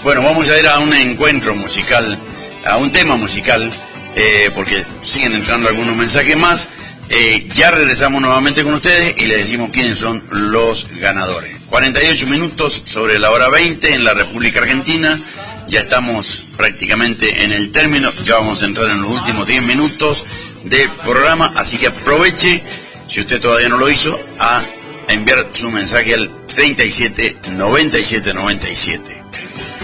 Bueno, vamos a ir a un encuentro musical, a un tema musical, porque siguen entrando algunos mensajes más. Ya regresamos nuevamente con ustedes y les decimos quiénes son los ganadores. 48 minutos sobre la hora 20 en la República Argentina. Ya estamos prácticamente en el término, ya vamos a entrar en los últimos 10 minutos del programa, así que aproveche, si usted todavía no lo hizo, a enviar su mensaje al 37 97 97.